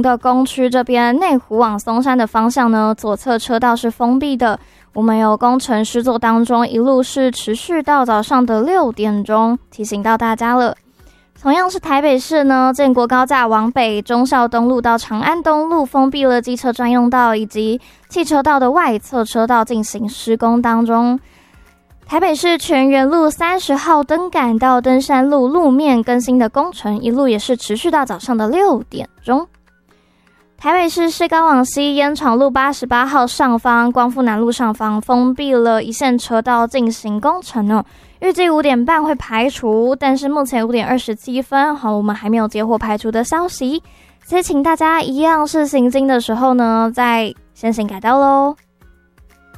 的工区这边内湖往松山的方向呢，左侧车道是封闭的，我们有工程施作当中，一路是持续到早上的6点钟，提醒到大家了。同样是台北市呢，建国高架往北，忠孝东路到长安东路封闭了机车专用道以及汽车道的外侧车道进行施工当中。台北市全园路30号登杆到登山路路面更新的工程，一路也是持续到早上的6点钟。台北市市高往西烟厂路88号上方、光复南路上方封闭了一线车道进行工程哦，预计5点半会排除，但是目前5点27分，我们还没有接获排除的消息，所以请大家一样是行经的时候呢，再先行改道咯。